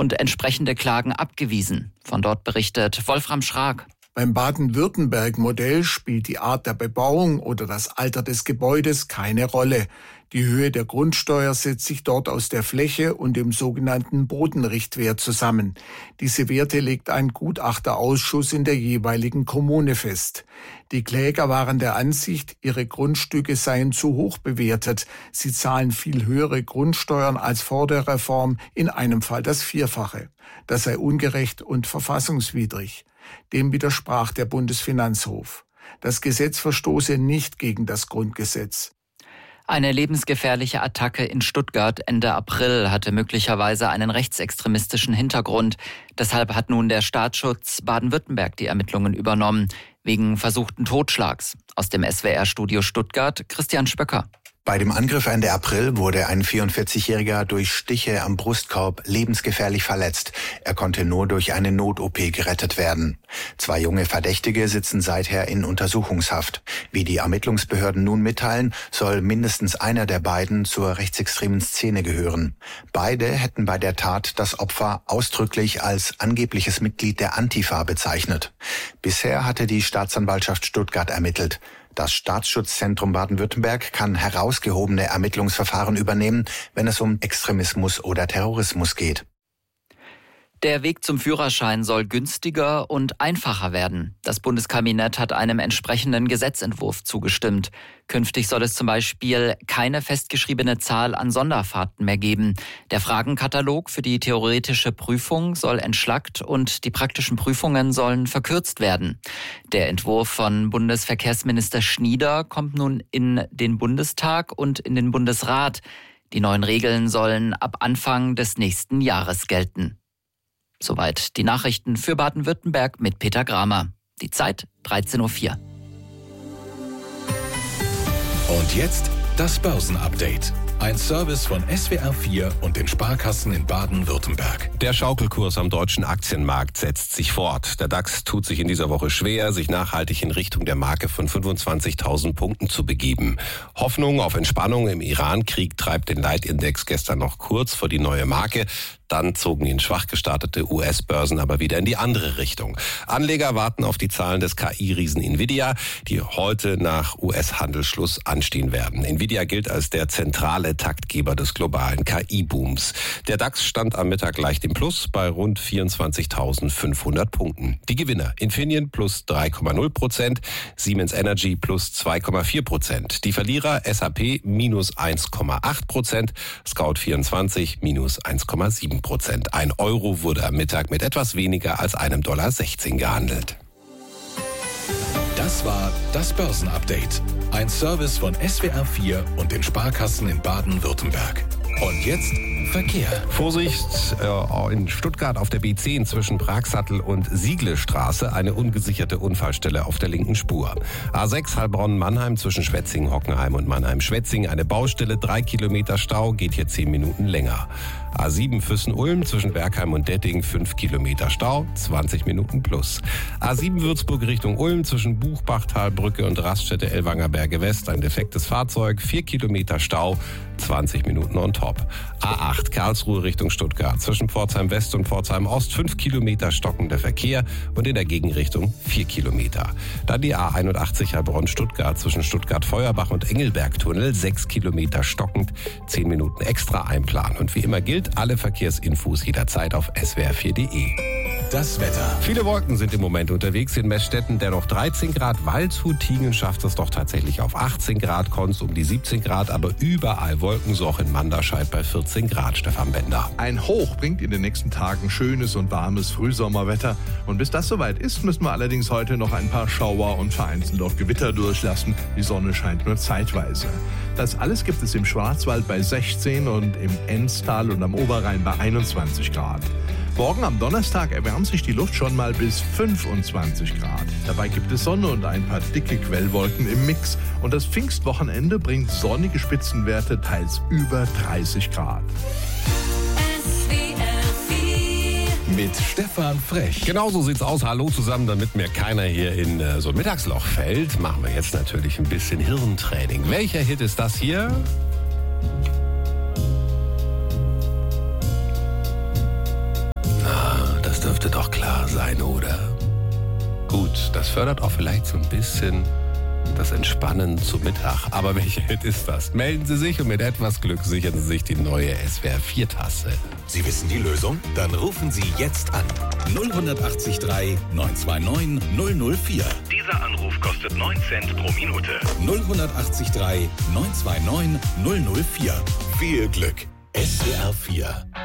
und entsprechende Klagen abgewiesen. Von dort berichtet Wolfram Schrag. Beim Baden-Württemberg-Modell spielt die Art der Bebauung oder das Alter des Gebäudes keine Rolle. Die Höhe der Grundsteuer setzt sich dort aus der Fläche und dem sogenannten Bodenrichtwert zusammen. Diese Werte legt ein Gutachterausschuss in der jeweiligen Kommune fest. Die Kläger waren der Ansicht, ihre Grundstücke seien zu hoch bewertet. Sie zahlen viel höhere Grundsteuern als vor der Reform, in einem Fall das Vierfache. Das sei ungerecht und verfassungswidrig. Dem widersprach der Bundesfinanzhof. Das Gesetz verstoße nicht gegen das Grundgesetz. Eine lebensgefährliche Attacke in Stuttgart Ende April hatte möglicherweise einen rechtsextremistischen Hintergrund. Deshalb hat nun der Staatsschutz Baden-Württemberg die Ermittlungen übernommen, wegen versuchten Totschlags. Aus dem SWR-Studio Stuttgart, Christian Spöcker. Bei dem Angriff Ende April wurde ein 44-Jähriger durch Stiche am Brustkorb lebensgefährlich verletzt. Er konnte nur durch eine Not-OP gerettet werden. 2 junge Verdächtige sitzen seither in Untersuchungshaft. Wie die Ermittlungsbehörden nun mitteilen, soll mindestens einer der beiden zur rechtsextremen Szene gehören. Beide hätten bei der Tat das Opfer ausdrücklich als angebliches Mitglied der Antifa bezeichnet. Bisher hatte die Staatsanwaltschaft Stuttgart ermittelt. Das Staatsschutzzentrum Baden-Württemberg kann herausgehobene Ermittlungsverfahren übernehmen, wenn es um Extremismus oder Terrorismus geht. Der Weg zum Führerschein soll günstiger und einfacher werden. Das Bundeskabinett hat einem entsprechenden Gesetzentwurf zugestimmt. Künftig soll es zum Beispiel keine festgeschriebene Zahl an Sonderfahrten mehr geben. Der Fragenkatalog für die theoretische Prüfung soll entschlackt und die praktischen Prüfungen sollen verkürzt werden. Der Entwurf von Bundesverkehrsminister Schnieder kommt nun in den Bundestag und in den Bundesrat. Die neuen Regeln sollen ab Anfang des nächsten Jahres gelten. Soweit die Nachrichten für Baden-Württemberg mit Peter Gramer. Die Zeit 13.04 Uhr. Und jetzt das Börsenupdate. Ein Service von SWR4 und den Sparkassen in Baden-Württemberg. Der Schaukelkurs am deutschen Aktienmarkt setzt sich fort. Der DAX tut sich in dieser Woche schwer, sich nachhaltig in Richtung der Marke von 25.000 Punkten zu begeben. Hoffnung auf Entspannung im Iran-Krieg treibt den Leitindex gestern noch kurz vor die neue Marke. Dann zogen ihn schwach gestartete US-Börsen aber wieder in die andere Richtung. Anleger warten auf die Zahlen des KI-Riesen Nvidia, die heute nach US-Handelsschluss anstehen werden. Nvidia gilt als der zentrale Taktgeber des globalen KI-Booms. Der DAX stand am Mittag leicht im Plus bei rund 24.500 Punkten. Die Gewinner: Infineon plus 3,0%, Siemens Energy plus 2,4%. Die Verlierer: SAP minus 1,8%, Scout24 minus 1,7%. 1 Euro wurde am Mittag mit etwas weniger als $1,16 gehandelt. Das war das Börsenupdate. Ein Service von SWR4 und den Sparkassen in Baden-Württemberg. Und jetzt Verkehr. Vorsicht, in Stuttgart auf der B10 zwischen Pragsattel und Sieglestraße eine ungesicherte Unfallstelle auf der linken Spur. A6 Heilbronn-Mannheim zwischen Schwetzingen, Hockenheim und Mannheim-Schwetzing eine Baustelle, 3 Kilometer Stau, geht hier 10 Minuten länger. A7 Füssen-Ulm zwischen Bergheim und Detting 5 Kilometer Stau, 20 Minuten plus. A7 Würzburg Richtung Ulm zwischen Buchbachtalbrücke und Raststätte Ellwanger Berge West ein defektes Fahrzeug, 4 Kilometer Stau, 20 Minuten on top. A8 Karlsruhe Richtung Stuttgart zwischen Pforzheim West und Pforzheim Ost 5 Kilometer stockender Verkehr und in der Gegenrichtung 4 Kilometer. Dann die A81 Heilbronn-Stuttgart zwischen Stuttgart-Feuerbach und Engelberg-Tunnel 6 Kilometer stockend, 10 Minuten extra einplanen. Und wie immer gilt, alle Verkehrsinfos jederzeit auf swr4.de. Das Wetter. Viele Wolken sind im Moment unterwegs in Meßstetten, dennoch 13 Grad. Waldshut-Tiengen schafft es doch tatsächlich auf 18 Grad, Konz um die 17 Grad, aber überall Wolken, so auch in Manderscheid bei 14 Grad, Stefan Bender. Ein Hoch bringt in den nächsten Tagen schönes und warmes Frühsommerwetter. Und bis das soweit ist, müssen wir allerdings heute noch ein paar Schauer und vereinzelt auch Gewitter durchlassen. Die Sonne scheint nur zeitweise. Das alles gibt es im Schwarzwald bei 16 und im Enztal und am Oberrhein bei 21 Grad. Morgen am Donnerstag erwärmt sich die Luft schon mal bis 25 Grad. Dabei gibt es Sonne und ein paar dicke Quellwolken im Mix. Und das Pfingstwochenende bringt sonnige Spitzenwerte, teils über 30 Grad. Mit Stefan Frech. Genau so sieht's aus. Hallo zusammen, damit mir keiner hier in so ein Mittagsloch fällt, machen wir jetzt natürlich ein bisschen Hirntraining. Welcher Hit ist das hier? dürfte doch klar sein, oder? Gut, das fördert auch vielleicht so ein bisschen das Entspannen zu Mittag. Aber welcher Hit ist das? Melden Sie sich und mit etwas Glück sichern Sie sich die neue SWR 4-Tasse. Sie wissen die Lösung? Dann rufen Sie jetzt an. 0183 929 004. Dieser Anruf kostet 9 Cent pro Minute. 0183 929 004. Viel Glück. SWR 4